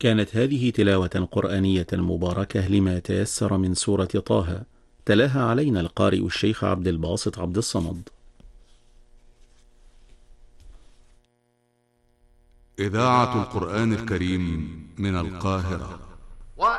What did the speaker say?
كانت هذه تلاوة قرآنية مباركة لما تيسر من سورة طه، تلاها علينا القارئ الشيخ عبد الباسط عبد الصمد. إذاعة القرآن الكريم من القاهرة.